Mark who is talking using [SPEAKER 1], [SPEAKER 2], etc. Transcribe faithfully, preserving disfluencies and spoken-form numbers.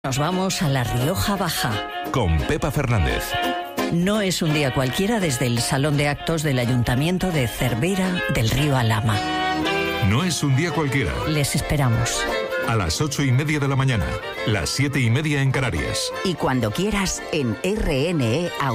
[SPEAKER 1] Nos vamos a La Rioja Baja.
[SPEAKER 2] Con Pepa Fernández.
[SPEAKER 1] No es un día cualquiera desde el Salón de Actos del Ayuntamiento de Cervera del Río Alhama.
[SPEAKER 2] No es un día cualquiera.
[SPEAKER 1] Les esperamos.
[SPEAKER 2] A las ocho y media de la mañana, las siete y media en Canarias.
[SPEAKER 3] Y cuando quieras en R N E